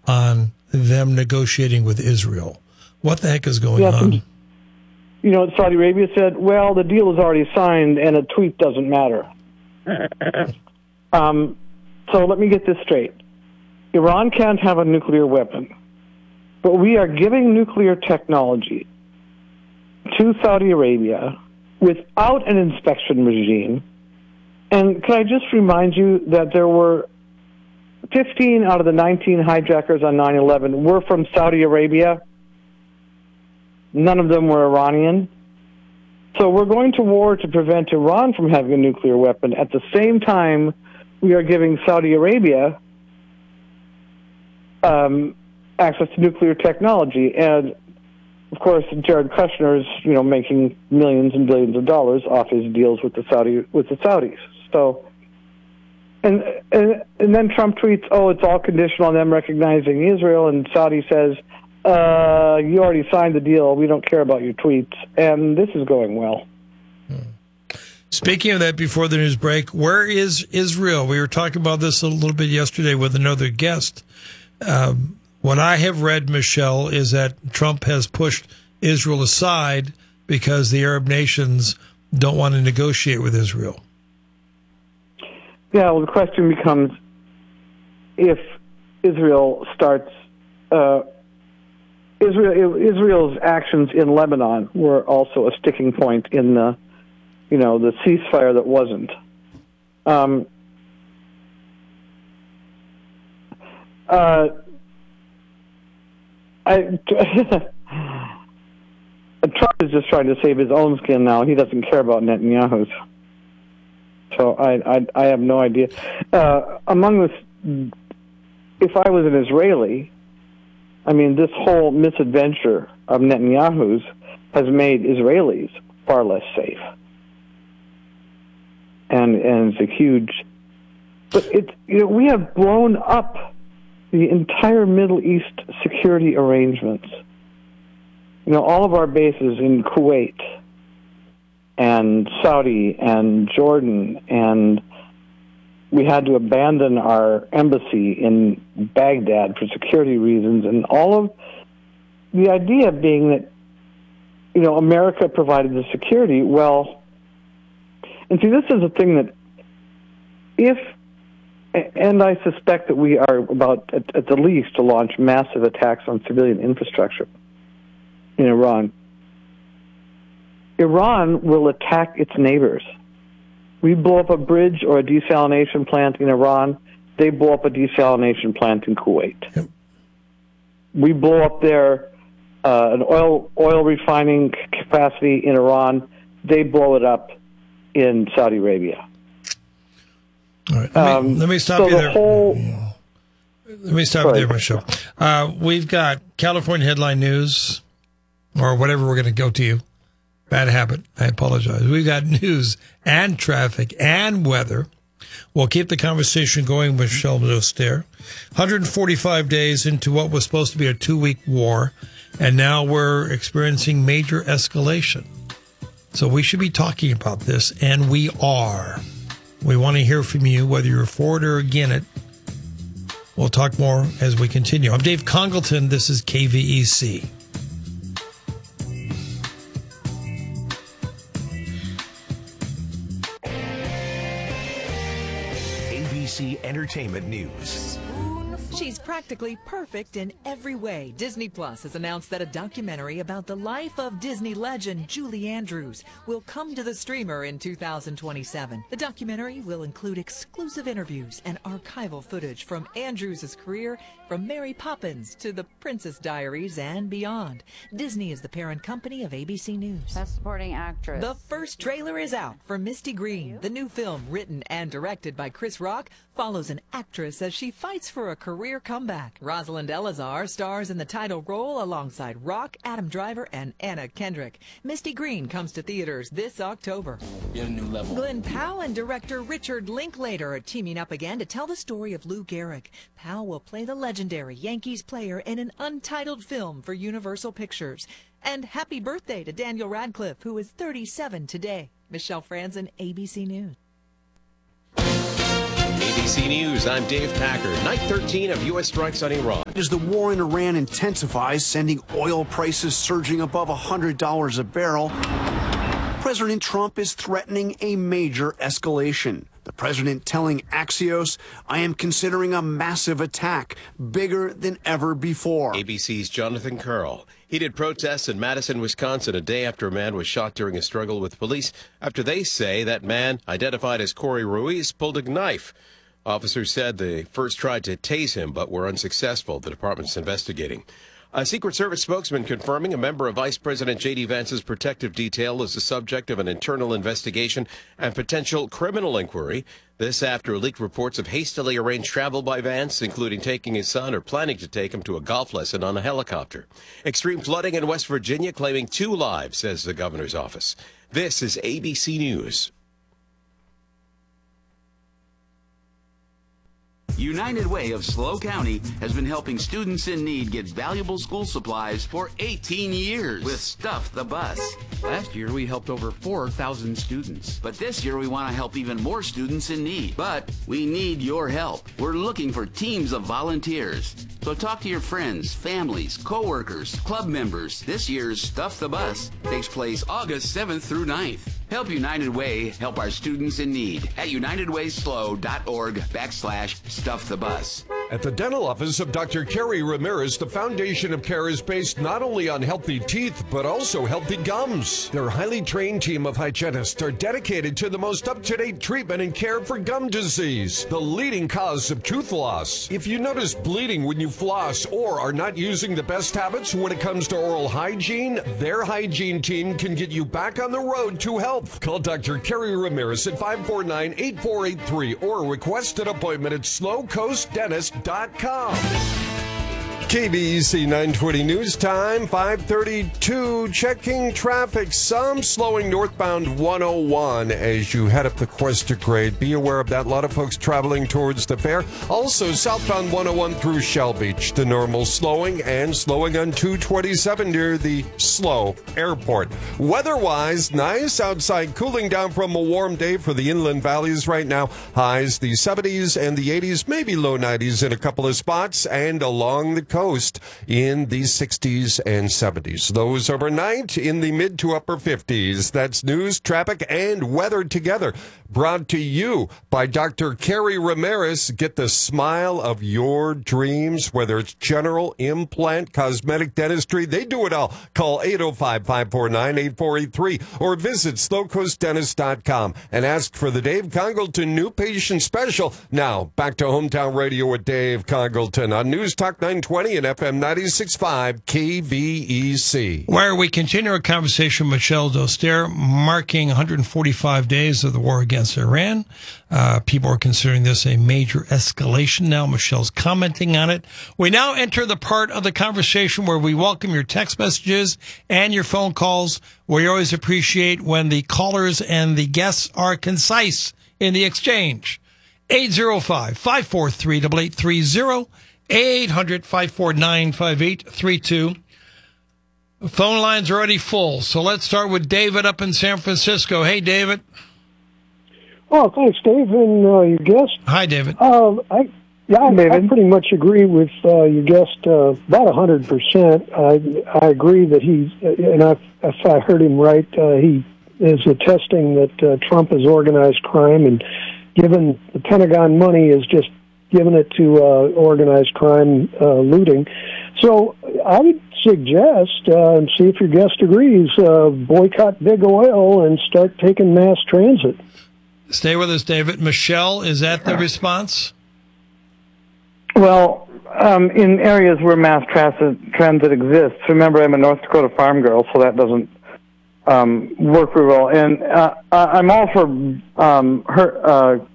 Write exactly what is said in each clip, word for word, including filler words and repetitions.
on them negotiating with Israel. What the heck is going yes, on? You know, Saudi Arabia said, well, the deal is already signed and a tweet doesn't matter. um, so let me get this straight. Iran can't have a nuclear weapon, but we are giving nuclear technology to Saudi Arabia without an inspection regime. And can I just remind you that there were fifteen out of the nineteen hijackers on nine eleven were from Saudi Arabia. None of them were Iranian. So we're going to war to prevent Iran from having a nuclear weapon. At the same time, we are giving Saudi Arabia um, access to nuclear technology. And, of course, Jared Kushner is, you know, making millions and billions of dollars off his deals with the Saudi with the Saudis. So, and and and then Trump tweets, "Oh, it's all conditional on them recognizing Israel," and Saudi says, Uh, you already signed the deal. We don't care about your tweets. And this is going well. Speaking of that, before the news break, where is Israel? We were talking about this a little bit yesterday with another guest. Um, what I have read, Michelle, is that Trump has pushed Israel aside because the Arab nations don't want to negotiate with Israel. Yeah, well, the question becomes if Israel starts... Uh, Israel, Israel's actions in Lebanon were also a sticking point in the, you know, the ceasefire that wasn't. Um, uh, I, Trump is just trying to save his own skin now. He doesn't care about Netanyahu's. So I, I, I have no idea. Uh, among this, if I was an Israeli, I mean, this whole misadventure of Netanyahu's has made Israelis far less safe. And and it's a huge... But it, you know, we have blown up the entire Middle East security arrangements. You know, all of our bases in Kuwait and Saudi and Jordan, and we had to abandon our embassy in Baghdad for security reasons, and all of the idea being that, you know, America provided the security. Well, and see, this is a thing that if, and I suspect that we are about, at, at the least, to launch massive attacks on civilian infrastructure in Iran. Iran will attack its neighbors. We blow up a bridge or a desalination plant in Iran, they blow up a desalination plant in Kuwait. Yep. We blow up their uh, an oil oil refining capacity in Iran, they blow it up in Saudi Arabia. All right. Let me, um, let me stop so you the there. Whole, let me stop sorry. there, Michelle. Uh, we've got California headline news, or whatever we're going to go to you. Bad habit. I apologize. We've got news and traffic and weather. We'll keep the conversation going with Michelle Doster. one hundred forty-five days into what was supposed to be a two-week war, and now we're experiencing major escalation. So we should be talking about this, and we are. We want to hear from you, whether you're for it or against it. We'll talk more as we continue. I'm Dave Congleton. This is K V E C. A B C Entertainment News. She's practically perfect in every way. Disney Plus has announced that a documentary about the life of Disney legend Julie Andrews will come to the streamer in two thousand twenty-seven. The documentary will include exclusive interviews and archival footage from Andrews' career, from Mary Poppins to The Princess Diaries and beyond. Disney is the parent company of A B C News. Best Supporting Actress. The first trailer is out for Misty Green. The new film, written and directed by Chris Rock, follows an actress as she fights for a career comeback. Rosalind Elazar stars in the title role alongside Rock, Adam Driver, and Anna Kendrick. Misty Green comes to theaters this October. You're at a new level. Glenn Powell and director Richard Linklater are teaming up again to tell the story of Lou Gehrig. Powell will play the legendary Yankees player in an untitled film for Universal Pictures. And happy birthday to Daniel Radcliffe, who is thirty-seven today. Michelle Franzen, A B C News. A B B C News, I'm Dave Packer. Night thirteen of U S strikes on Iran. As the war in Iran intensifies, sending oil prices surging above one hundred dollars a barrel, President Trump is threatening a major escalation. The president telling Axios, I am considering a massive attack, bigger than ever before. A B C's Jonathan Curl. Heated protests in Madison, Wisconsin, a day after a man was shot during a struggle with police after they say that man, identified as Corey Ruiz, pulled a knife. Officers said they first tried to tase him but were unsuccessful. The department's investigating. A Secret Service spokesman confirming a member of Vice President J D. Vance's protective detail is the subject of an internal investigation and potential criminal inquiry. This after leaked reports of hastily arranged travel by Vance, including taking his son or planning to take him to a golf lesson on a helicopter. Extreme flooding in West Virginia claiming two lives, says the governor's office. This is A B C News. United Way of SLO County has been helping students in need get valuable school supplies for eighteen years with Stuff the Bus. Last year, we helped over four thousand students. But this year, we want to help even more students in need. But we need your help. We're looking for teams of volunteers. So talk to your friends, families, co-workers, club members. This year's Stuff the Bus takes place August seventh through ninth. Help United Way help our students in need at unitedwayslo.org backslash stuff the bus. At the dental office of Doctor Kerry Ramirez, the foundation of care is based not only on healthy teeth, but also healthy gums. Their highly trained team of hygienists are dedicated to the most up-to-date treatment and care for gum disease, the leading cause of tooth loss. If you notice bleeding when you floss or are not using the best habits when it comes to oral hygiene, their hygiene team can get you back on the road to health. Call Doctor Kerry Ramirez at five four nine, eight four eight three or request an appointment at slow coast dentist dot com. K B E C nine twenty News Time, five thirty-two. Checking traffic. Some slowing northbound one oh one as you head up the Cuesta grade. Be aware of that. A lot of folks traveling towards the fair. Also, southbound one oh one through Shell Beach. The normal slowing and slowing on two twenty-seven near the SLO Airport. Weather-wise, nice outside. Cooling down from a warm day for the inland valleys right now. Highs the seventies and the eighties, maybe low nineties in a couple of spots. And along the coast in the sixties and seventies. Those overnight in the mid to upper fifties. That's news, traffic, and weather together. Brought to you by Doctor Kerry Ramirez. Get the smile of your dreams, whether it's general, implant, cosmetic dentistry. They do it all. Call eight oh five, five four nine, eight four eight three or visit slow coast dentist dot com and ask for the Dave Congleton New Patient Special. Now, back to Hometown Radio with Dave Congleton on News Talk nine twenty and F M ninety-six point five K V E C. Where we continue our conversation with Michelle Doster, marking one hundred forty-five days of the war against Iran. Uh, people are considering this a major escalation now. Michelle's commenting on it. We now enter the part of the conversation where we welcome your text messages and your phone calls. We always appreciate when the callers and the guests are concise in the exchange. eight oh five, five four three, eight eight three zero. eight hundred, five four nine, five eight three two. Phone lines are already full, so let's start with David up in San Francisco. Hey, David. Oh, thanks, Dave, and uh, your guest. Hi, David. Uh, I, yeah, I, I pretty much agree with uh, your guest uh, about one hundred percent. I, I agree that he's, and I, if I heard him right, uh, he is attesting that uh, Trump is organized crime, and given the Pentagon money is just giving it to uh, organized crime uh, looting. So I would suggest, uh, and see if your guest agrees, uh, boycott big oil and start taking mass transit. Stay with us, David. Michelle, is that the response? Well, um, in areas where mass transit, transit exists, remember I'm a North Dakota farm girl, so that doesn't um, work very well. And uh, I'm all for um, her, uh,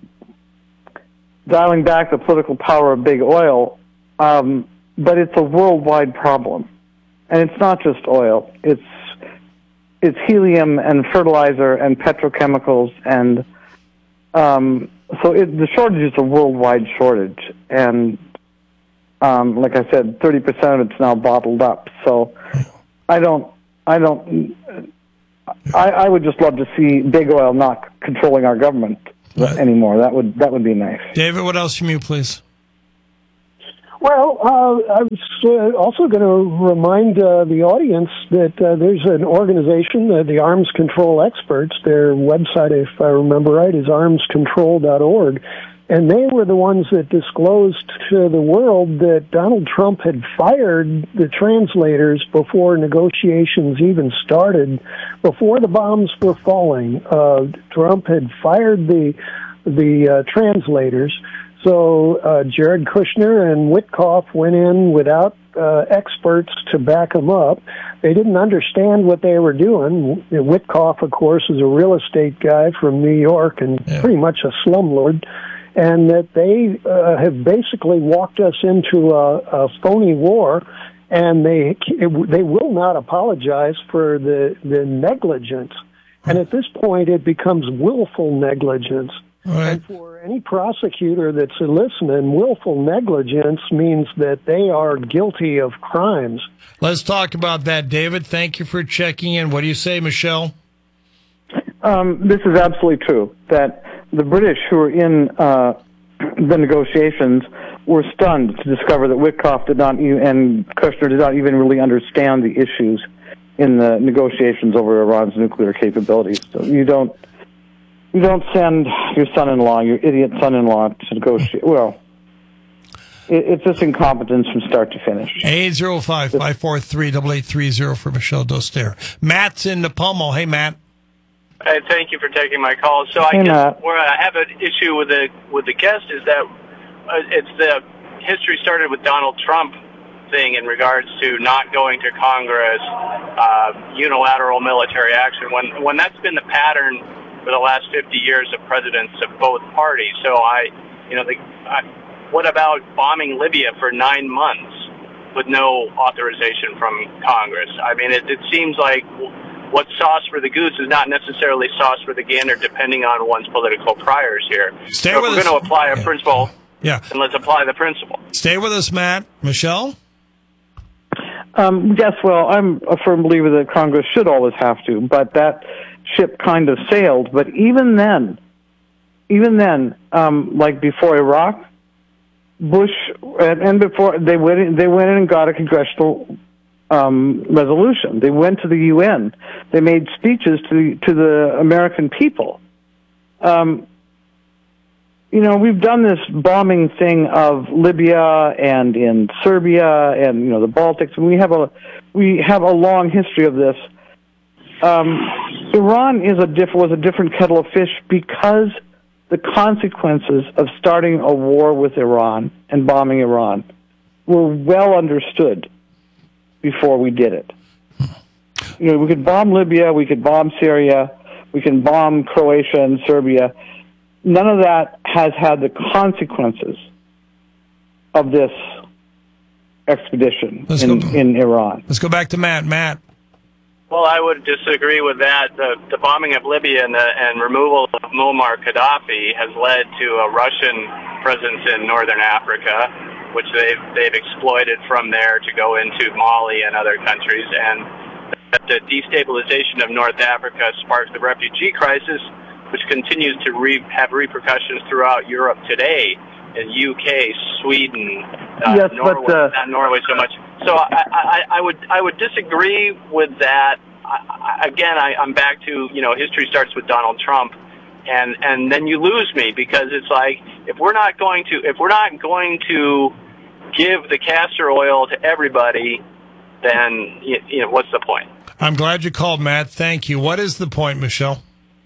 dialing back the political power of big oil, um, but it's a worldwide problem. And it's not just oil. It's it's helium and fertilizer and petrochemicals, and um, so it, the shortage is a worldwide shortage. And um, like I said, thirty percent of it's now bottled up. So I don't, I don't, I, I would just love to see big oil not controlling our government. Right. anymore. That would that would be nice. David, what else from you, please? Well, uh, I was uh, also going to remind uh, the audience that uh, there's an organization, uh, the Arms Control Experts. Their website, if I remember right, is arms control dot org. And they were the ones that disclosed to the world that Donald Trump had fired the translators before negotiations even started, before the bombs were falling. Uh, Trump had fired the the uh, translators. So uh, Jared Kushner and Witkoff went in without uh, experts to back them up. They didn't understand what they were doing. Witkoff, of course, is a real estate guy from New York and yeah. pretty much a slumlord. And that they uh, have basically walked us into a, a phony war, and they it, they will not apologize for the, the negligence. And at this point, it becomes willful negligence. Right. And for any prosecutor that's listening, willful negligence means that they are guilty of crimes. Let's talk about that, David. Thank you for checking in. What do you say, Michelle? Um, this is absolutely true, that the British who were in uh, the negotiations were stunned to discover that Witkoff did not even, and Kushner did not even really understand the issues in the negotiations over Iran's nuclear capabilities. So you don't you don't send your son-in-law, your idiot son-in-law, to negotiate. Well, it, it's just incompetence from start to finish. eight oh five, five four three, eight eight three zero for Michelle Doster. Matt's in Napomo. Hey, Matt. Hey, thank you for taking my call. So I hey, guess Matt. where I have an issue with the with the guest is that uh, it's the history started with Donald Trump thing in regards to not going to Congress, uh, unilateral military action. When when that's been the pattern for the last fifty years of presidents of both parties. So I, you know, the, I, what about bombing Libya for nine months with no authorization from Congress? I mean, it, it seems like what's sauce for the goose is not necessarily sauce for the gander, depending on one's political priors here. Stay so with if we're us. going to apply a yeah. principle, yeah. then let's apply the principle. Stay with us, Matt. Michelle? Um, yes, well, I'm a firm believer that Congress should always have to, but that ship kind of sailed. But even then, even then, um, like before Iraq, Bush, and, and before they went, in, they went in and got a congressional um, resolution. They went to the U N. They made speeches to to the American people. Um, you know, we've done this bombing thing of Libya and in Serbia and, you know, the Baltics, and we have a we have a long history of this. Um, Iran is a diff- was a different kettle of fish because the consequences of starting a war with Iran and bombing Iran were well understood before we did it. You know, we could bomb Libya, we could bomb Syria, we can bomb Croatia and Serbia. None of that has had the consequences of this expedition in, go, in Iran. Let's go back to Matt. Matt. Well, I would disagree with that. The, the bombing of Libya and, the, and removal of Muammar Gaddafi has led to a Russian presence in northern Africa, which they've, they've exploited from there to go into Mali and other countries. And the destabilization of North Africa sparked the refugee crisis, which continues to re- have repercussions throughout Europe today, in U K, Sweden, uh, yes, Norway, but, uh, not Norway so much. So I, I, I would I would disagree with that. I, I, again, I, I'm back to, you know, history starts with Donald Trump, and and then you lose me, because it's like, if we're not going to if we're not going to give the castor oil to everybody, then you, you know, what's the point? I'm glad you called, Matt. Thank you. What is the point, Michelle?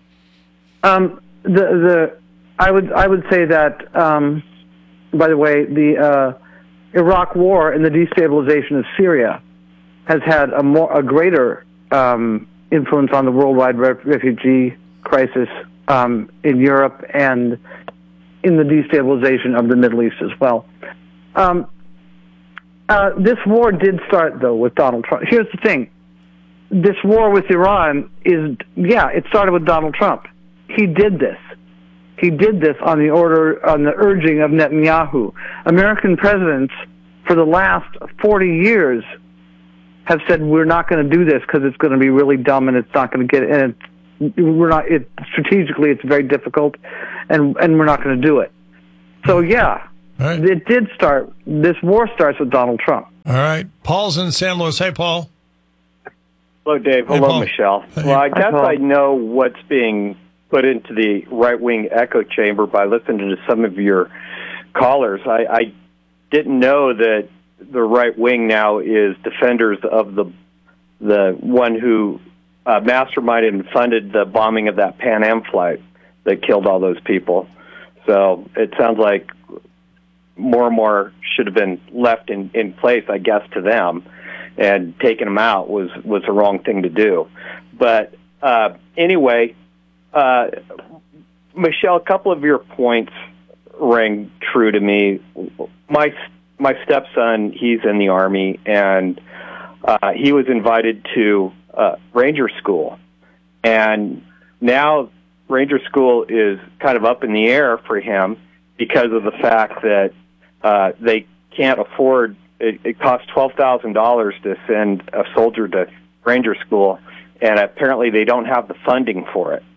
Um, the the I would I would say that. Um, by the way, the uh, Iraq War and the destabilization of Syria has had a more a greater um, influence on the worldwide re- refugee crisis um, in Europe and in the destabilization of the Middle East as well. Um, uh, this war did start, though, with Donald Trump. Here's the thing: this war with Iran is yeah, it started with Donald Trump. He did this. He did this on the order, on the urging of Netanyahu. American presidents for the last forty years have said, we're not going to do this because it's going to be really dumb and it's not going to get, and it's, we're not, it, strategically it's very difficult. and and we're not going to do it. So yeah, right. It did start. This war starts with Donald Trump. All right, Paul's in San Luis. Hey, Paul. Hello, Dave. Hey, Hello, Paul. Michelle. Hey. Well, I Hi, guess Paul. I know what's being put into the right-wing echo chamber by listening to some of your callers. I, I didn't know that the right wing now is defenders of the the one who uh, masterminded and funded the bombing of that Pan Am flight that killed all those people. So it sounds like more and more should have been left in, in place, I guess, to them, and taking them out was, was the wrong thing to do. But uh, anyway, uh, Michelle, a couple of your points rang true to me. My my stepson, he's in the Army, and uh, he was invited to uh, Ranger School. And now Ranger School is kind of up in the air for him because of the fact that uh, they can't afford, it, it costs twelve thousand dollars to send a soldier to Ranger School, and apparently they don't have the funding for it.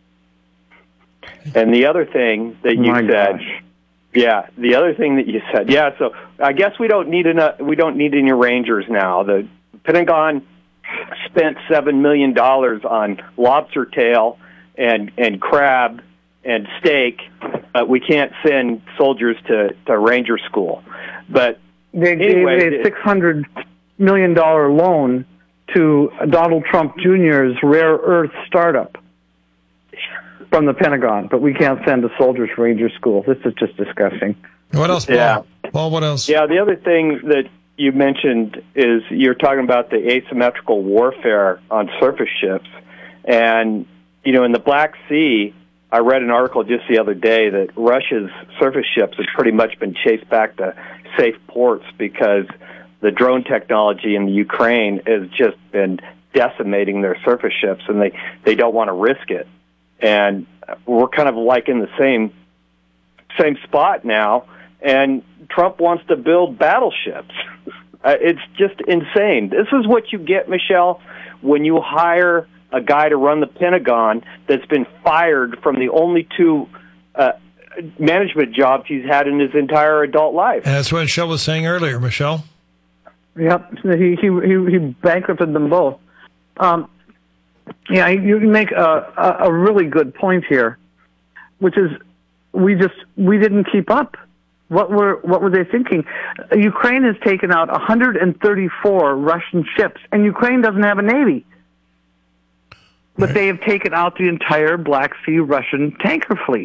And the other thing that you My said, gosh. yeah, the other thing that you said, yeah. So I guess we don't need enough. We don't need any Rangers now. The Pentagon spent seven million dollars on lobster tail and and crab and steak, but we can't send soldiers to to Ranger School. But They anyway, gave a six hundred million dollar loan to Donald Trump Junior's rare earth startup from the Pentagon, but we can't send the soldiers to Ranger School. This is just disgusting. What else, Paul? Yeah. Paul, what else? Yeah, the other thing that you mentioned is you're talking about the asymmetrical warfare on surface ships. And, you know, in the Black Sea, I read an article just the other day that Russia's surface ships have pretty much been chased back to safe ports because the drone technology in the Ukraine has just been decimating their surface ships, and they, they don't want to risk it. And we're kind of like in the same same spot now, and Trump wants to build battleships. Uh, it's just insane. This is what you get, Michelle, when you hire a guy to run the Pentagon that's been fired from the only two uh, management jobs he's had in his entire adult life. And that's what Michelle was saying earlier, Michelle. Yep, he he he, he bankrupted them both. Um, yeah, you make a, a a really good point here, which is we just we didn't keep up. What were what were they thinking? Ukraine has taken out one hundred thirty-four Russian ships, and Ukraine doesn't have a navy. But Right. they have taken out the entire Black Sea Russian tanker fleet.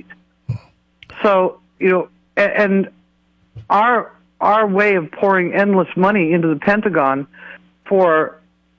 So, you know, and, and our our way of pouring endless money into the Pentagon for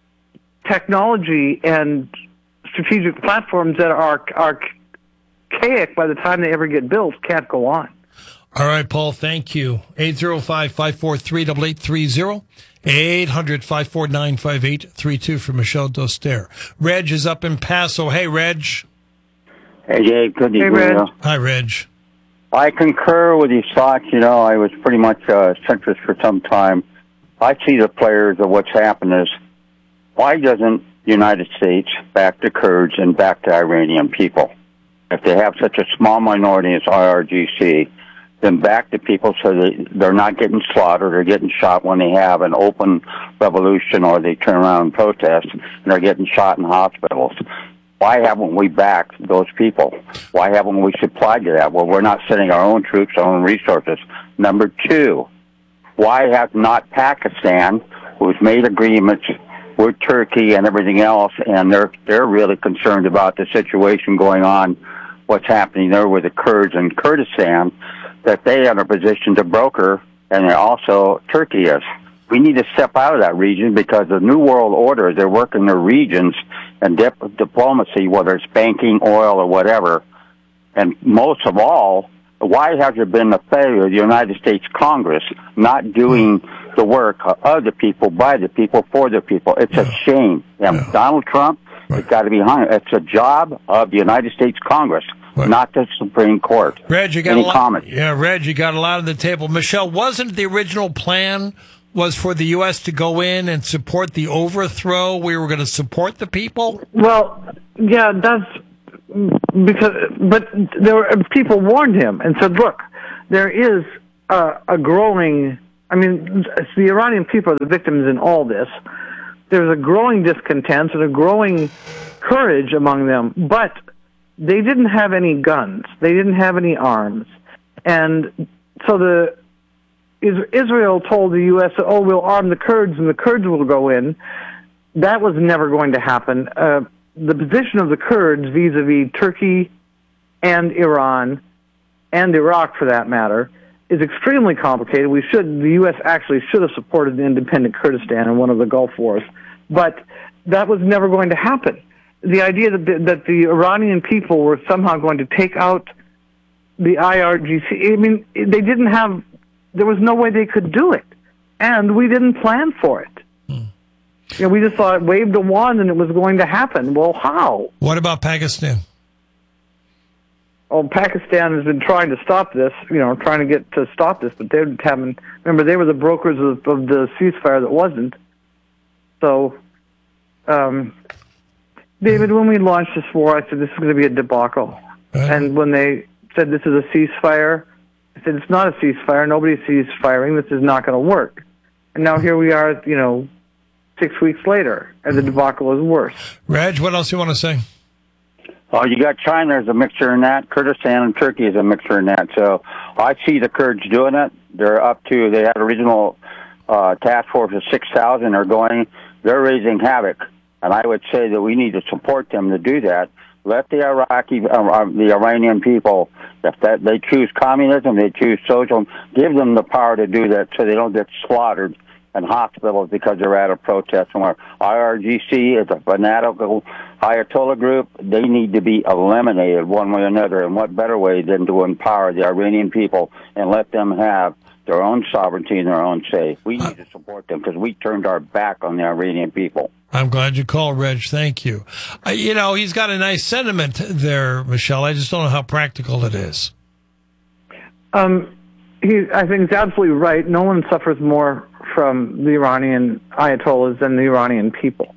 technology and strategic platforms that are archaic by the time they ever get built can't go on. All right, Paul, thank you. eight oh five, five four three, eight eight three oh, eight hundred, five four nine, five eight three two for Michelle Doster. Reg is up in Paso. Hey, Reg. Hey, Dave. Good Hey, evening. Reg. uh, Hi, Reg. I concur with these thoughts. You know, I was pretty much uh, centrist for some time. I see the players of what's happened is, why doesn't the United States back the Kurds and back the Iranian people? If they have such a small minority as I R G C, then back the people so that they're not getting slaughtered or getting shot when they have an open revolution or they turn around and protest and they're getting shot in hospitals. Why haven't we backed those people? Why haven't we supplied to that? Well, we're not sending our own troops, our own resources. Number two, why has not Pakistan, who's made agreements with Turkey and everything else, and they're they're really concerned about the situation going on, what's happening there with the Kurds in Kurdistan, that they are in a position to broker, and also Turkey is. We need to step out of that region because the New World Order, they're working their regions and dip- diplomacy, whether it's banking, oil, or whatever. And most of all, why has there been a failure of the United States Congress not doing the work of the people, by the people, for the people? It's a shame. And Yeah. Donald Trump has got to be hung. It's a job of the United States Congress, Right. not the Supreme Court. Reg, you got Any a lot. comments? Yeah, Reg, you got a lot on the table. Michelle, wasn't the original plan was for the U S to go in and support the overthrow? We were going to support the people? Well, yeah, that's because, but there were, people warned him and said, look, there is a, a growing, I mean, the Iranian people are the victims in all this. There's a growing discontent and a growing courage among them, but they didn't have any guns. They didn't have any arms. And so the Israel told the U S, oh, we'll arm the Kurds and the Kurds will go in. That was never going to happen. Uh, the position of the Kurds vis-a-vis Turkey and Iran and Iraq, for that matter, is extremely complicated. We should, the U S actually should have supported the independent Kurdistan in one of the Gulf Wars, but that was never going to happen. The idea that the, that the Iranian people were somehow going to take out the I R G C, I mean, they didn't have, there was no way they could do it, and we didn't plan for it. Hmm. You know, we just thought it waved a wand and it was going to happen. Well, how? What about Pakistan? Oh, Pakistan has been trying to stop this, you know, trying to get to stop this, but they haven't. Remember, they were the brokers of, of the ceasefire that wasn't. So, um, David, when we launched this war, I said this is going to be a debacle. Right. And when they said this is a ceasefire, I said it's not a ceasefire. Nobody's ceasefiring. This is not going to work. And now here we are, you know, six weeks later, and the debacle is worse. Reg, what else do you want to say? Oh, you got China as a mixture in that. Kurdistan and Turkey is a mixture in that. So I see the Kurds doing it. They're up to, they had a regional uh, task force of six thousand. They're going, they're raising havoc. And I would say that we need to support them to do that. Let the Iraqi, uh, the Iranian people, if that they choose communism, they choose socialism, give them the power to do that so they don't get slaughtered in hospitals because they're at a protest somewhere. I R G C is a fanatical Ayatollah group. They need to be eliminated one way or another. And what better way than to empower the Iranian people and let them have their own sovereignty and their own say? We need to support them because we turned our back on the Iranian people. I'm glad you called, Reg. Thank you. Uh, you know, he's got a nice sentiment there, Michelle. I just don't know how practical it is. Um, he, I think he's absolutely right. No one suffers more from the Iranian Ayatollahs than the Iranian people.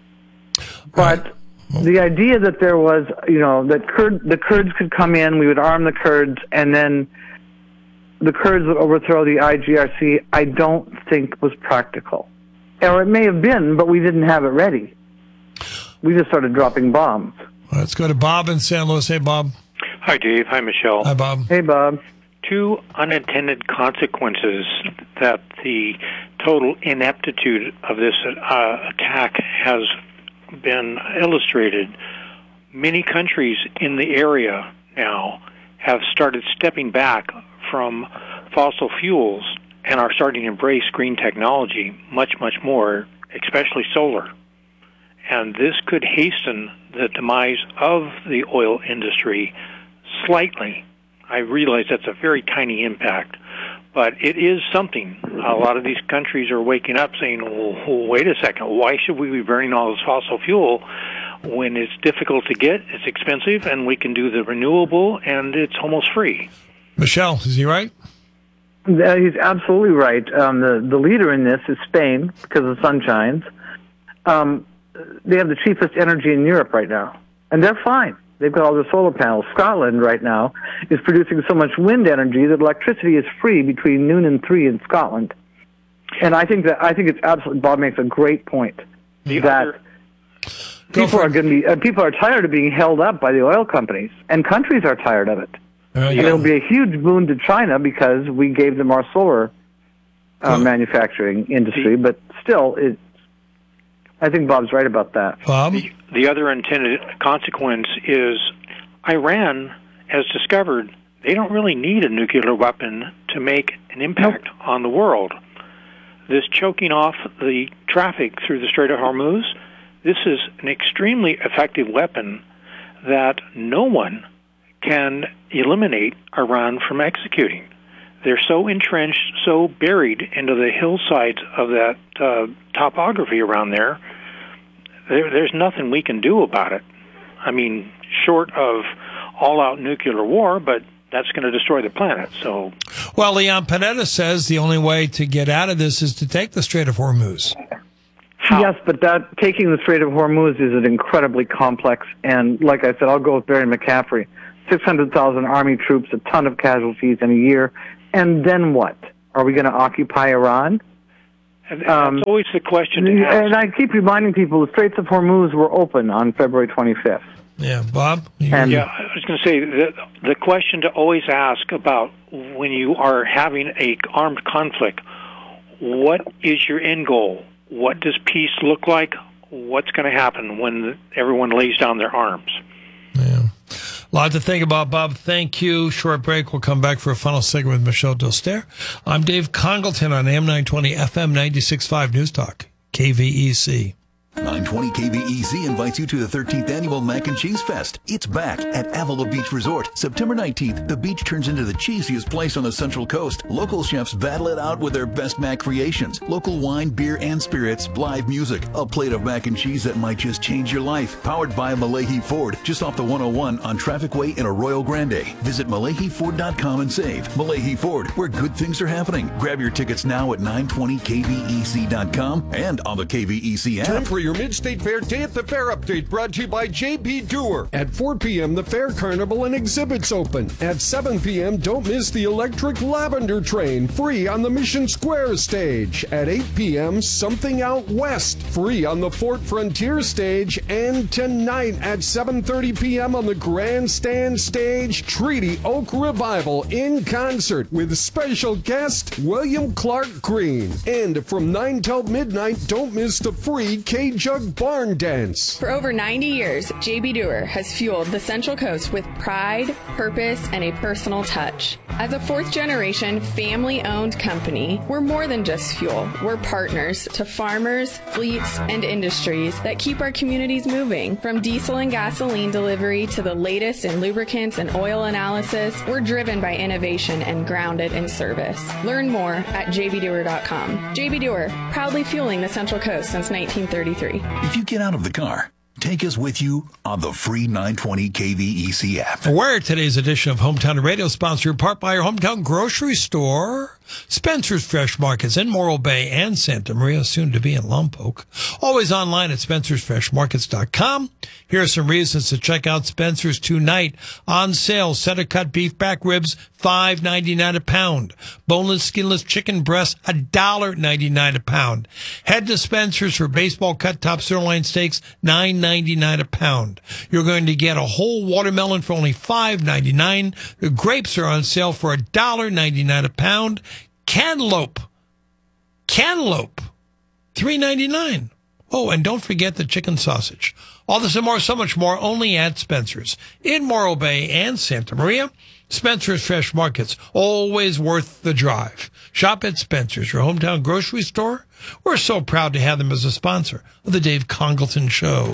But right. well, the idea that there was, you know, that Kurd, the Kurds could come in, we would arm the Kurds, and then the Kurds would overthrow the I G R C, I don't think was practical. Or it may have been, but we didn't have it ready. We just started dropping bombs. Let's go to Bob in San Luis. Hey, Bob. Hi, Dave. Hi, Michelle. Hi, Bob. Hey, Bob. Two unintended consequences that the total ineptitude of this uh, attack has been illustrated. Many countries in the area now have started stepping back from fossil fuels and are starting to embrace green technology much, much more, especially solar. And this could hasten the demise of the oil industry slightly. I realize that's a very tiny impact, but it is something. A lot of these countries are waking up saying, well, wait a second, why should we be burning all this fossil fuel when it's difficult to get, it's expensive, and we can do the renewable, and it's almost free? Michelle, is he right? Uh, he's absolutely right. Um, the, the leader in this is Spain, because the sun shines. Um, they have the cheapest energy in Europe right now, and they're fine. They've got all their solar panels. Scotland right now is producing so much wind energy that electricity is free between noon and three in Scotland. And I think that I think it's absolutely, Bob makes a great point, the that other... people are going to be uh, people are tired of being held up by the oil companies, and countries are tired of it. Uh, yeah. And it'll be a huge boon to China because we gave them our solar uh, manufacturing industry, but still, it, I think Bob's right about that. Bob? The, the other intended consequence is Iran has discovered they don't really need a nuclear weapon to make an impact nope. on the world. This choking off the traffic through the Strait of Hormuz, this is an extremely effective weapon that no one can eliminate Iran from executing. They're so entrenched, so buried into the hillsides of that uh, topography around there, there, there's nothing we can do about it. I mean, short of all-out nuclear war, but that's going to destroy the planet. So, well, Leon Panetta says the only way to get out of this is to take the Strait of Hormuz. How? Yes, but that taking the Strait of Hormuz is an incredibly complex, and like I said, I'll go with Barry McCaffrey. six hundred thousand Army troops, a ton of casualties in a year, and then what? Are we going to occupy Iran? And that's um, always the question to ask. And I keep reminding people the Straits of Hormuz were open on February twenty-fifth. Yeah, Bob? And yeah, I was going to say, the, the question to always ask about when you are having a armed conflict, what is your end goal? What does peace look like? What's going to happen when everyone lays down their arms? Yeah. A lot to think about, Bob. Thank you. Short break. We'll come back for a final segment with Michelle Doster. I'm Dave Congleton on A M nine twenty F M ninety-six point five News Talk, K V E C. nine twenty K V E C invites you to the thirteenth Annual Mac and Cheese Fest. It's back at Avila Beach Resort. September nineteenth, the beach turns into the cheesiest place on the Central Coast. Local chefs battle it out with their best mac creations. Local wine, beer, and spirits, live music, a plate of mac and cheese that might just change your life. Powered by Malahi Ford, just off the one oh one on Traffic Way in Arroyo Grande. Visit Malahi Ford dot com and save. Malahi Ford, where good things are happening. Grab your tickets now at nine twenty K V E C dot com and on the K V E C app. Time for your Mid-State Fair Day at the Fair update, brought to you by J B. Dewar. At four p.m., the Fair Carnival and exhibits open. At seven p.m., don't miss the Electric Lavender Train, free on the Mission Square stage. At eight p.m., Something Out West, free on the Fort Frontier stage. And tonight at seven thirty p.m. on the Grandstand stage, Treaty Oak Revival in concert with special guest William Clark Green. And from nine till midnight, don't miss the free K-Jug Barn Dance. For over ninety years, J B. Dewar has fueled the Central Coast with pride, purpose, and a personal touch. As a fourth-generation, family-owned company, we're more than just fuel. We're partners to farmers, fleets, and industries that keep our communities moving. From diesel and gasoline delivery to the latest in lubricants and oil analysis, we're driven by innovation and grounded in service. Learn more at j b dewar dot com. J B. Dewar, proudly fueling the Central Coast since nineteen thirty-three. If you get out of the car, take us with you on the free nine twenty K V E C app. Where today's edition of Hometown Radio sponsored in part by your hometown grocery store, Spencer's Fresh Markets in Morro Bay and Santa Maria, soon to be in Lompoc. Always online at spencers fresh markets dot com. Here are some reasons to check out Spencer's tonight. On sale, center cut beef back ribs, five ninety-nine a pound. Boneless, skinless chicken breasts, one dollar ninety-nine a pound. Head to Spencer's for baseball cut top sirloin steaks, nine ninety-nine a pound. You're going to get a whole watermelon for only five ninety-nine. The grapes are on sale for one dollar ninety-nine a pound. Cantaloupe, cantaloupe, three ninety-nine. Oh, and don't forget the chicken sausage. All this and more, so much more, only at Spencer's in Morro Bay and Santa Maria. Spencer's Fresh Markets, always worth the drive. Shop at Spencer's, your hometown grocery store. We're so proud to have them as a sponsor of the Dave Congleton Show.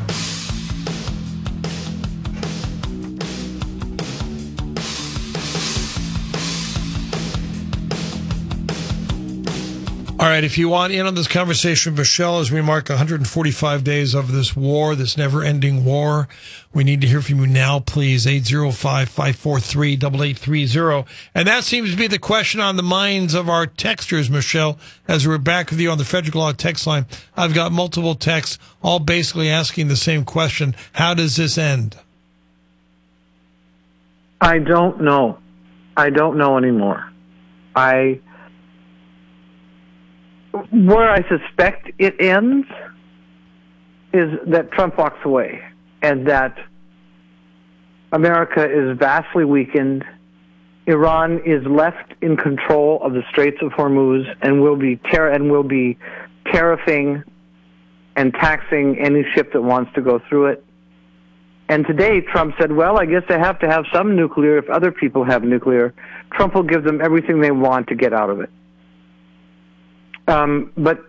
All right, if you want in on this conversation with Michelle as we mark one hundred forty-five days of this war, this never-ending war, we need to hear from you now, please. eight zero five, five four three, eight eight three zero. And that seems to be the question on the minds of our texters, Michelle, as we're back with you on the Frederick Law text line. I've got multiple texts, all basically asking the same question. How does this end? I don't know. I don't know anymore. I... Where I suspect it ends is that Trump walks away and that America is vastly weakened. Iran is left in control of the Straits of Hormuz and will be ter- and will be tariffing and taxing any ship that wants to go through it. And today Trump said, well, I guess they have to have some nuclear if other people have nuclear. Trump will give them everything they want to get out of it. Um, but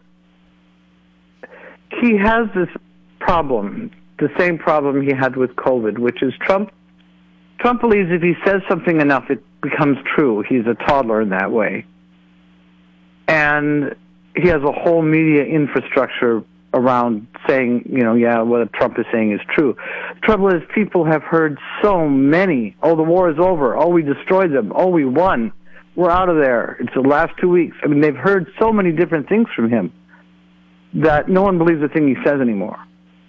he has this problem, the same problem he had with COVID, which is Trump. Trump believes if he says something enough, it becomes true. He's a toddler in that way. And he has a whole media infrastructure around saying, you know, yeah, what Trump is saying is true. The trouble is people have heard so many, oh, the war is over, oh, we destroyed them, oh, we won. We're out of there. It's the last two weeks. I mean, they've heard so many different things from him that no one believes a thing he says anymore.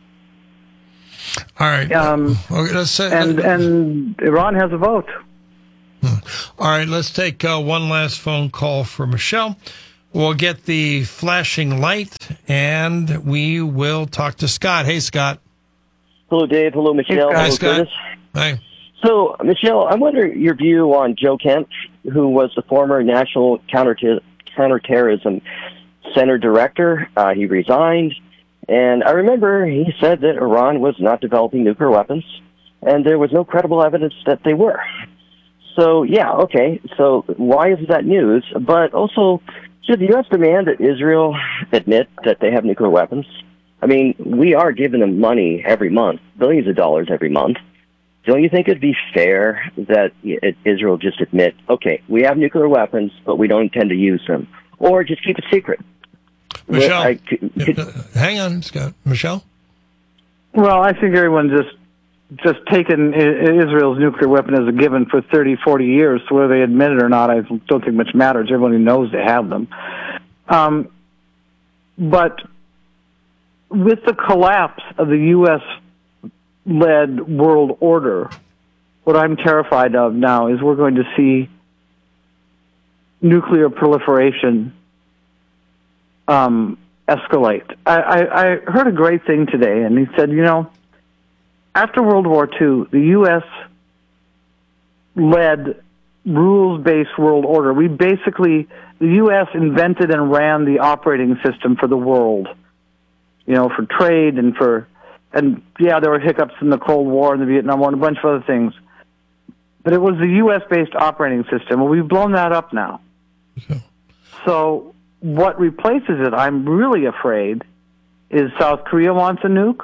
All right. Um, okay, let's say, and and Iran has a vote. All right, let's take uh, one last phone call for Michelle. We'll get the flashing light, and we will talk to Scott. Hey, Scott. Hello, Dave. Hello, Michelle. Hi, Hello, Scott. Curtis. Hi. So, Michelle, I wonder your view on Joe Kent, who was the former National Counter Counterterrorism Center director. Uh, he resigned, and I remember he said that Iran was not developing nuclear weapons, and there was no credible evidence that they were. So, yeah, okay. So why is that news? But also, should the U S demand that Israel admit that they have nuclear weapons? I mean, we are giving them money every month, billions of dollars every month. Don't you think it'd be fair that Israel just admit, okay, we have nuclear weapons, but we don't intend to use them, or just keep it secret? Michelle, I, could, could, uh, hang on, Scott. Michelle? Well, I think everyone just just taken Israel's nuclear weapon as a given for thirty, forty years, so whether they admit it or not, I don't think much matters. Everybody knows they have them. Um, but with the collapse of the U S-led world order, what I'm terrified of now is we're going to see nuclear proliferation um, escalate. I, I, I heard a great thing today, and he said, you know, after World War Two, the U S led rules-based world order. We basically, the U S invented and ran the operating system for the world, you know, for trade and for, and yeah, there were hiccups in the Cold War and the Vietnam War and a bunch of other things. But it was the U S-based operating system. Well, we've blown that up now. Okay. So what replaces it, I'm really afraid, is South Korea wants a nuke.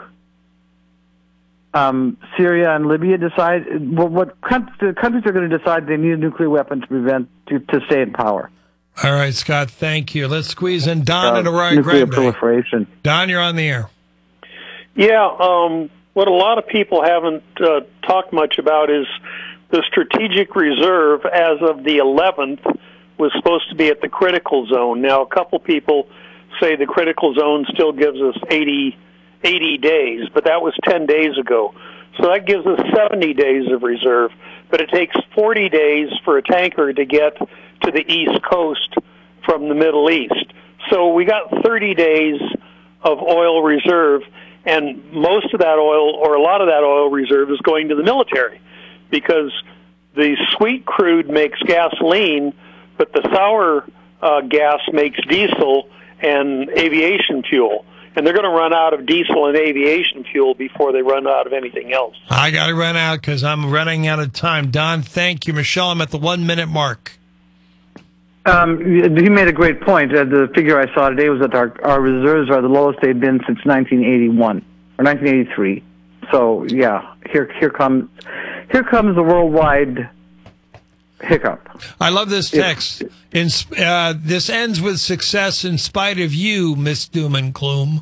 Um, Syria and Libya decide what, what the countries are going to decide they need a nuclear weapon to prevent to, to stay in power. All right, Scott. Thank you. Let's squeeze in Don uh, and Aurora nuclear Grande. proliferation. Don, you're on the air. Yeah. Um, what a lot of people haven't uh, talked much about is the strategic reserve. As of the eleventh, was supposed to be at the critical zone. Now, a couple people say the critical zone still gives us eighty. eighty days, but that was ten days ago. So that gives us seventy days of reserve, but it takes forty days for a tanker to get to the East Coast from the Middle East. So we got thirty days of oil reserve, and most of that oil, or a lot of that oil reserve, is going to the military, because the sweet crude makes gasoline, but the sour uh, gas makes diesel and aviation fuel. And they're going to run out of diesel and aviation fuel before they run out of anything else. I got to run out because I'm running out of time. Don, thank you. Michelle, I'm at the one-minute mark. Um, he made a great point. Uh, the figure I saw today was that our, our reserves are the lowest they've been since nineteen eighty-one or nineteen eighty-three. So, yeah, here here comes here comes the worldwide hiccup. I love this text. In, uh, this ends with success in spite of you, Miss Doom and Gloom.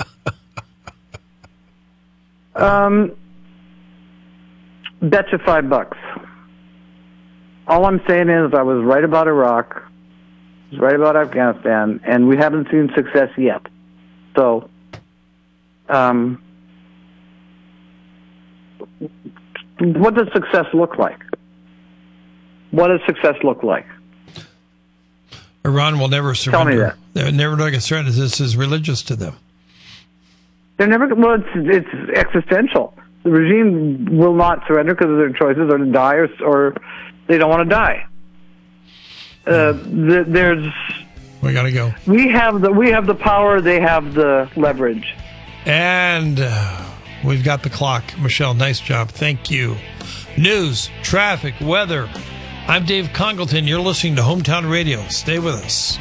um, bet you five bucks. All I'm saying is I was right about Iraq, I was right about Afghanistan, and we haven't seen success yet. So, um, what does success look like? What does success look like? Iran will never surrender. Tell me that. They're never going to surrender. This is religious to them. They're never. Well, it's it's existential. The regime will not surrender because of their choices, or to die, or, or they don't want to die. Uh, th- there's. We got to go. We have the we have the power. They have the leverage. And uh, we've got the clock. Michelle, nice job. Thank you. News, traffic, weather. I'm Dave Congleton. You're listening to Hometown Radio. Stay with us.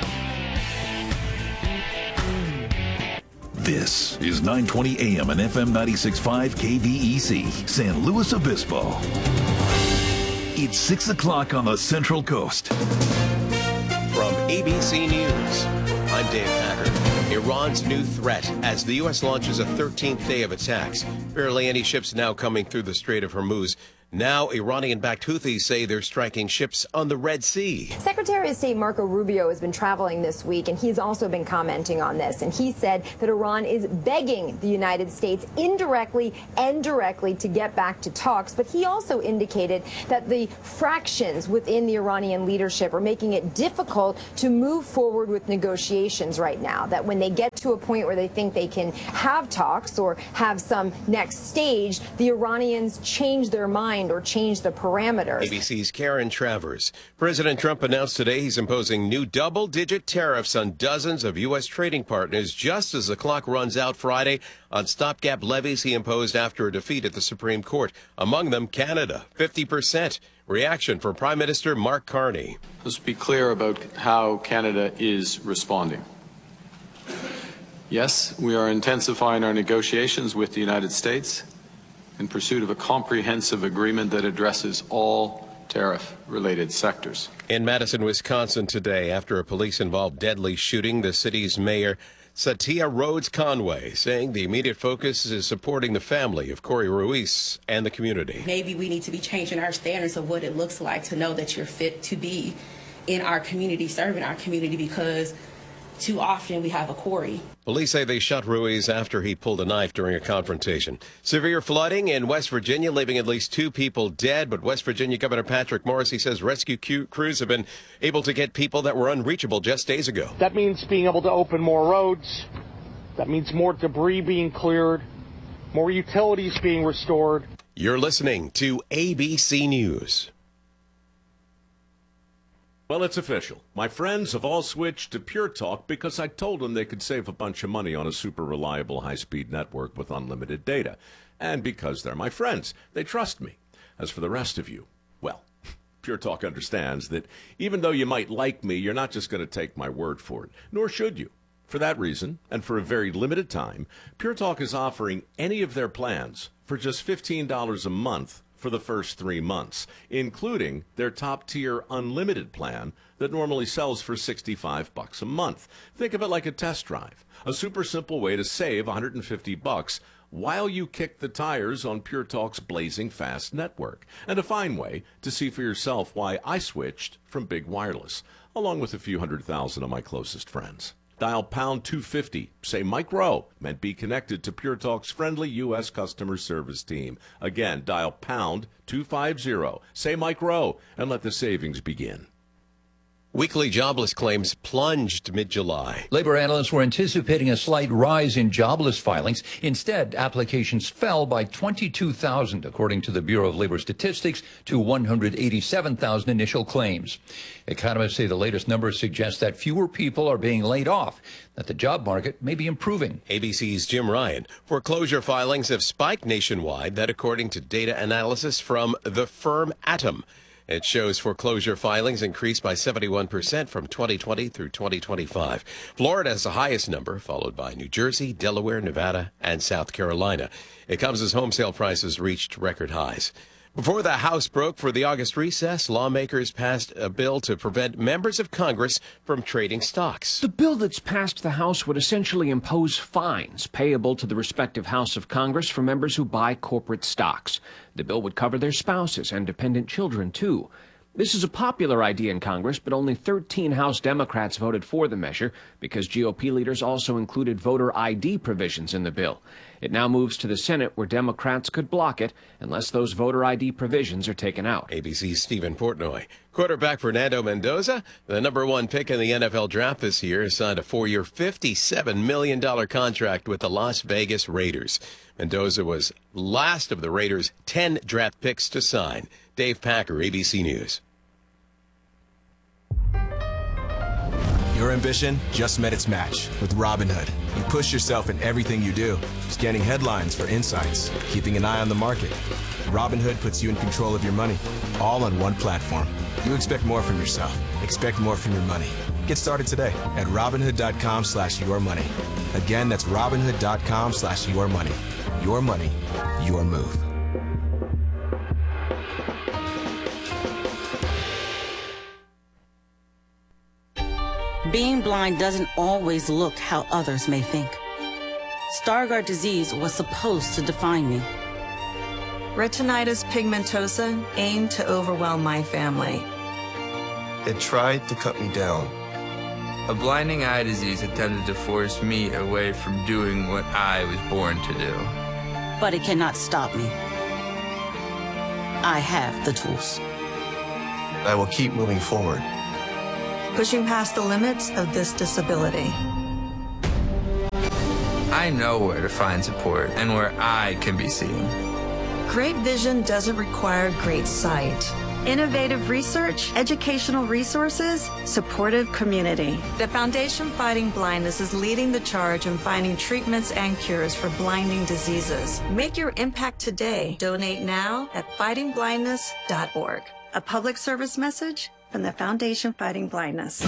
This is nine twenty A M and F M ninety-six point five K V E C, San Luis Obispo. It's six o'clock on the Central Coast. From A B C News, I'm Dave Packer. Iran's new threat as the U S launches a thirteenth day of attacks. Barely any ships now coming through the Strait of Hormuz. Now, Iranian-backed Houthis say they're striking ships on the Red Sea. Secretary of State Marco Rubio has been traveling this week, and he's also been commenting on this. And he said that Iran is begging the United States indirectly and directly to get back to talks. But he also indicated that the fractions within the Iranian leadership are making it difficult to move forward with negotiations right now. That when they get to a point where they think they can have talks or have some next stage, the Iranians change their mind or change the parameters. A B C's Karen Travers. President Trump announced today he's imposing new double-digit tariffs on dozens of U S trading partners just as the clock runs out Friday on stopgap levies he imposed after a defeat at the Supreme Court. Among them, Canada, fifty percent. Reaction from Prime Minister Mark Carney. Let's be clear about how Canada is responding. Yes, we are intensifying our negotiations with the United States in pursuit of a comprehensive agreement that addresses all tariff-related sectors. In Madison, Wisconsin today, after a police-involved deadly shooting, the city's mayor, Satya Rhodes Conway, saying the immediate focus is supporting the family of Corey Ruiz and the community. Maybe we need to be changing our standards of what it looks like to know that you're fit to be in our community, serving our community, because too often we have a Corey. Police say they shot Ruiz after he pulled a knife during a confrontation. Severe flooding in West Virginia, leaving at least two people dead. But West Virginia Governor Patrick Morrisey says rescue crews have been able to get people that were unreachable just days ago. That means being able to open more roads. That means more debris being cleared, more utilities being restored. You're listening to A B C News. Well, it's official. My friends have all switched to Pure Talk because I told them they could save a bunch of money on a super reliable high-speed network with unlimited data. And because they're my friends, they trust me. As for the rest of you, well, Pure Talk understands that even though you might like me, you're not just going to take my word for it, nor should you. For that reason, and for a very limited time, Pure Talk is offering any of their plans for just fifteen dollars a month for the first three months, including their top-tier unlimited plan that normally sells for sixty-five bucks a month. Think of it like a test drive, a super simple way to save one hundred fifty bucks while you kick the tires on Pure Talk's blazing fast network, and a fine way to see for yourself why I switched from Big Wireless, along with a few hundred thousand of my closest friends. Dial pound two fifty, say Mike Rowe, and be connected to Pure Talk's friendly U S customer service team. Again, dial pound two fifty, say Mike Rowe, and let the savings begin. Weekly jobless claims plunged mid-July. Labor analysts were anticipating a slight rise in jobless filings. Instead, applications fell by twenty-two thousand, according to the Bureau of Labor Statistics, to one hundred eighty-seven thousand initial claims. Economists say the latest numbers suggest that fewer people are being laid off, that the job market may be improving. A B C's Jim Ryan. Foreclosure filings have spiked nationwide, that according to data analysis from the firm Atom. It shows foreclosure filings increased by seventy-one percent from twenty twenty through twenty twenty-five. Florida has the highest number, followed by New Jersey, Delaware, Nevada, and South Carolina. It comes as home sale prices reached record highs. Before the House broke for the August recess, lawmakers passed a bill to prevent members of Congress from trading stocks. The bill that's passed the House would essentially impose fines payable to the respective House of Congress for members who buy corporate stocks. The bill would cover their spouses and dependent children, too. This is a popular idea in Congress, but only thirteen House Democrats voted for the measure because G O P leaders also included voter I D provisions in the bill. It now moves to the Senate, where Democrats could block it unless those voter I D provisions are taken out. A B C's Stephen Portnoy. Quarterback Fernando Mendoza, the number one pick in the N F L draft this year, signed a four-year, fifty-seven million dollars contract with the Las Vegas Raiders. Mendoza was last of the Raiders' ten draft picks to sign. Dave Packer, A B C News. Your ambition just met its match with Robinhood. You push yourself in everything you do, scanning headlines for insights, keeping an eye on the market. Robinhood puts you in control of your money, all on one platform. You expect more from yourself. Expect more from your money. Get started today at Robinhood.com slash your money. Again, that's Robinhood.com slash your money. Your money, your move. Being blind doesn't always look how others may think. Stargardt disease was supposed to define me. Retinitis pigmentosa aimed to overwhelm my family. It tried to cut me down. A blinding eye disease attempted to force me away from doing what I was born to do. But it cannot stop me. I have the tools. I will keep moving forward. Pushing past the limits of this disability. I know where to find support and where I can be seen. Great vision doesn't require great sight. Innovative research, educational resources, supportive community. The Foundation Fighting Blindness is leading the charge in finding treatments and cures for blinding diseases. Make your impact today. Donate now at fighting blindness dot org. A public service message from the Foundation Fighting Blindness.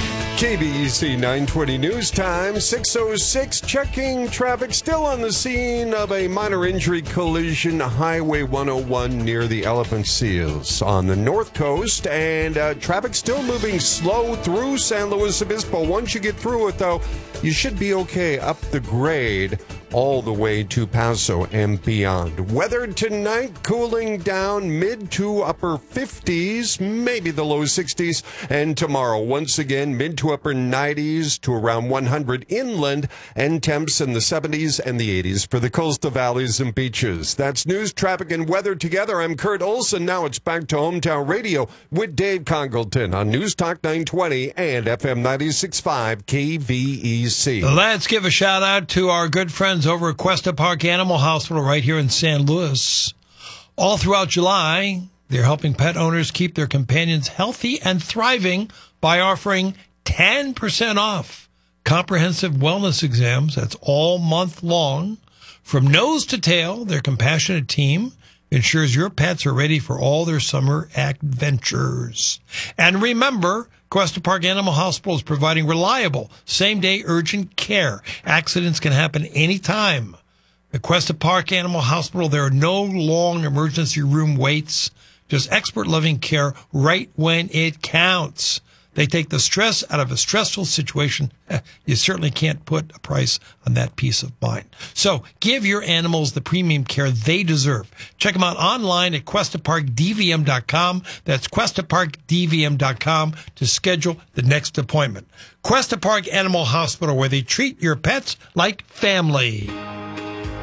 K B E C nine twenty News Time, six oh six, checking traffic. Still on the scene of a minor injury collision, Highway one oh one near the Elephant Seals on the north coast, and uh, traffic still moving slow through San Luis Obispo. Once you get through it, though, you should be okay up the grade all the way to Paso and beyond. Weather tonight, cooling down mid to upper fifties, maybe the low sixties. And tomorrow, once again, mid to upper nineties to around one hundred inland, and temps in the seventies and the eighties for the coastal valleys and beaches. That's news, traffic, and weather together. I'm Kurt Olson. Now it's back to Hometown Radio with Dave Congleton on News Talk nine twenty and F M ninety-six point five K V E C. Let's give a shout out to our good friends over at Cuesta Park Animal Hospital right here in San Luis. All throughout July, they're helping pet owners keep their companions healthy and thriving by offering ten percent off comprehensive wellness exams. That's all month long. From nose to tail, their compassionate team ensures your pets are ready for all their summer adventures. And remember, Cuesta Park Animal Hospital is providing reliable, same-day urgent care. Accidents can happen anytime. At Cuesta Park Animal Hospital, there are no long emergency room waits, just expert loving care right when it counts. They take the stress out of a stressful situation. You certainly can't put a price on that peace of mind. So give your animals the premium care they deserve. Check them out online at Cuesta Park D V M dot com. That's Cuesta Park D V M dot com to schedule the next appointment. Cuesta Park Animal Hospital, where they treat your pets like family.